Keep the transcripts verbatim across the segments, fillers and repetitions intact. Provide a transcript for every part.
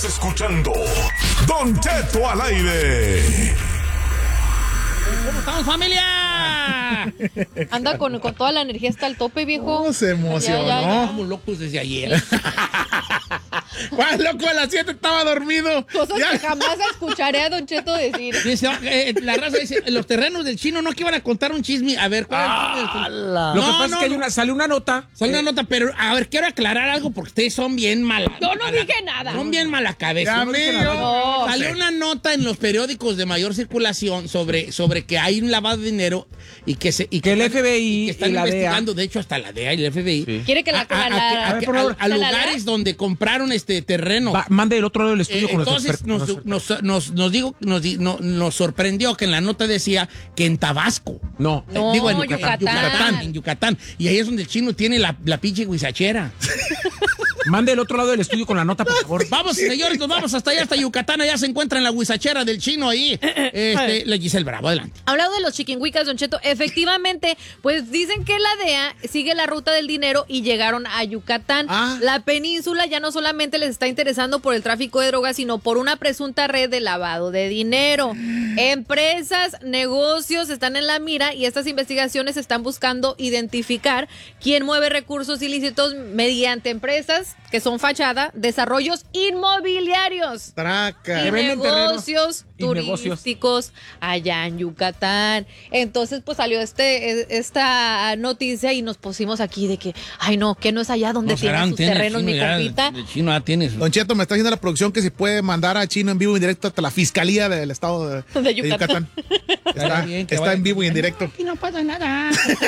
Escuchando Don Cheto al aire. ¿Cómo estamos, familia? Anda con, con toda la energía hasta el tope, viejo. Oh, se emocionó. Ya, ya, ya. Estamos locos desde ayer. ¿Cuál loco? A las siete estaba dormido. Cosas Ya. que jamás escucharé a Don Cheto decir. Dice, eh, la raza dice, los terrenos del chino no que iban a contar un chisme. A ver, ¿cuál Ah, es? la- Lo que No, pasa no, es que hay no. una, sale una nota. Sale una nota, pero a ver, quiero aclarar algo porque ustedes son bien malas. Yo no dije nada. Son bien mala cabeza. Ya, No dije amigo. nada. No. Salió una nota en los periódicos de mayor circulación sobre, sobre que hay un lavado de dinero y que se y Que el están- F B I y que están y la D E A. investigando, de hecho hasta la D E A y el F B I. Sí. Quiere que la... a, a- la- a- la- a- a ver, por favor. a- a ¿Se la lugares lea? donde compraron este terreno. Va, mande el otro lado del estudio Eh, con los entonces expertos. nos, nos, nos, nos digo, nos, di- no- nos sorprendió que en la nota decía que en Tabasco. No. Eh, No, digo, en Yucatán. Yucatán, en Yucatán. Y ahí es donde el chino tiene la, la pinche guisachera. Mande el otro lado del estudio con la nota, por favor. Vamos, señores, nos vamos hasta allá, hasta Yucatán. Allá se encuentra en la guisachera del chino ahí. Este, la Giselle Bravo, adelante. Hablando de los chiquinhuicas, Don Cheto, efectivamente, pues dicen que la D E A sigue la ruta del dinero y llegaron a Yucatán. Ah. La península ya no solamente les está interesando por el tráfico de drogas, sino por una presunta red de lavado de dinero. Empresas, negocios están en la mira y estas investigaciones están buscando identificar quién mueve recursos ilícitos mediante empresas que son fachada, desarrollos inmobiliarios. Traca. Y Que venden negocios terrenos y negocios. turísticos allá en Yucatán. Entonces, pues salió este esta noticia y nos pusimos aquí de que, ay no, que no es allá donde No, tienen serán, sus tiene el terrenos, chino mi ya, compita. El chino ya tiene su... Don Cheto, me está haciendo la producción que se puede mandar a Chino en vivo y en directo hasta la fiscalía del estado de, De de Yucatán. Está, bien, que está vaya- en vivo y en directo. Aquí no pasa nada.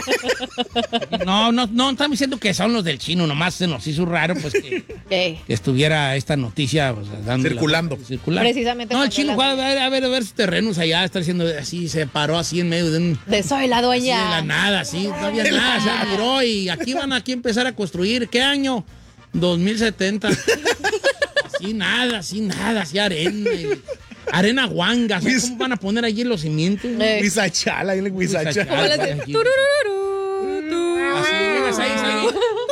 No, no, no, estamos diciendo que son los del chino, nomás se nos hizo raro, pues que, Eh, que estuviera esta noticia pues, dando la- Circulando. circulando. Precisamente No, el cuando chino las- fue a ver, a ver, a ver sus terrenos allá, está haciendo así, se paró así en medio de un... de soy la así de dueña. la nada, así, no había nada, se miró y aquí van aquí a empezar a construir. ¿Qué año? dos mil setenta. Así nada, así nada, así arena. y- arena guanga. ¿Sabes cómo van a poner allí los cimientos? Eh. Huizachala, dile Huizachala. Como las de- Aquí. turururú, tú. Así, llegas ahí, ahí.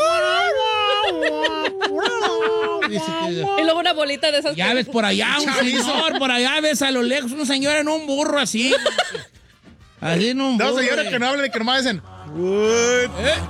Dice que- Y luego una bolita de esas. Ya ves por allá un señor, por allá ves a lo lejos un señor en un burro así. Así en un burro. No, señores, y- que no hablen, que nomás dicen. ¿Eh?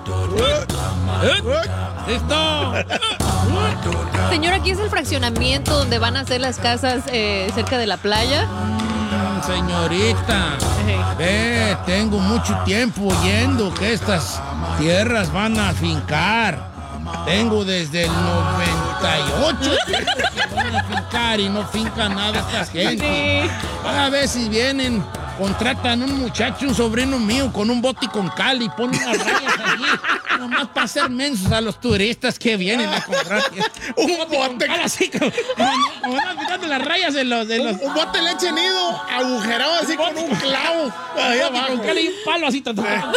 ¡Listo! Señor, aquí es el fraccionamiento donde van a hacer las casas eh, cerca de la playa. Mm, señorita, ve, tengo mucho tiempo oyendo que estas tierras van a fincar. Tengo desde el noventa y ocho que van a fincar y no fincan nada estas gente. A veces vienen, contratan un muchacho, un sobrino mío, con un bote y con cal y ponen unas rayas allí, nomás para hacer mensos a los turistas que vienen a comprar. Un bote con bote. cal así, como, como, como van quitando las rayas de los... De los Un bote de leche nido agujerado así con un clavo. Ahí bote abajo. con cal y un palo así. ta, ta, ta.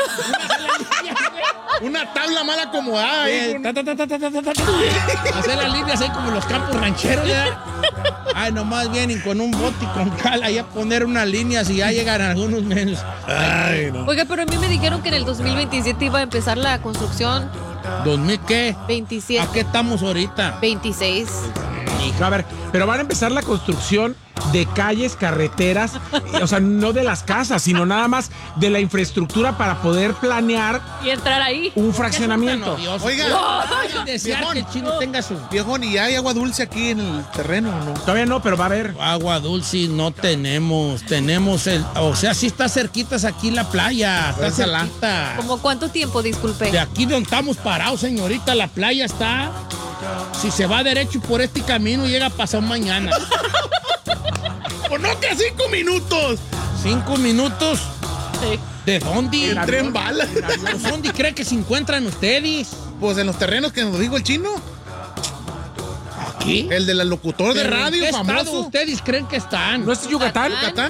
Una tabla mal acomodada ahí. Eh, ta, ta, ta, ta, ta, ta, ta, ta. Hacer las líneas ahí como los campos rancheros, ¿ya? Ay, nomás vienen con un bote y con cal ahí a poner unas líneas y ya llegan algunos menos. Ay, no. Oiga, pero a mí me dijeron que en el dos mil veintisiete iba a empezar la construcción. ¿dos mil qué? veintisiete, ¿A qué estamos ahorita? veintiséis. A ver, pero van a empezar la construcción de calles, carreteras, o sea, no de las casas, sino nada más de la infraestructura para poder planear Y entrar ahí. un fraccionamiento. Oiga, Oiga, desear que el chino tenga su viejón, ¿y hay agua dulce aquí en el terreno o no? Todavía no, pero va a haber. agua dulce. No tenemos, tenemos el, o sea, sí está cerquitas aquí la playa, está Pónsela. cerquita. ¿Cómo cuánto tiempo, disculpe? De aquí donde estamos parados, señorita, la playa está. Si se va derecho por este camino, llega pasado mañana. ¡Pues no que cinco minutos! Cinco minutos. Sí. ¿De dónde? El tren bala. ¿Pues ¿Dónde cree que se encuentran ustedes? Pues en los terrenos que nos dijo el chino. ¿Aquí? El del locutor de ¿Pero en radio qué estado famoso. ustedes creen que están? ¿No es Yucatán? ¿Yucatán?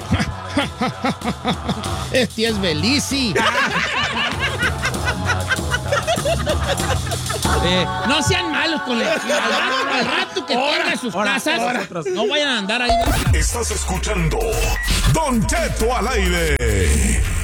Este es Belice. Eh, no sean malos con el al rato, al rato que tengan sus ahora, casas, ahora. no vayan a andar ahí. Estás escuchando Don Cheto al aire.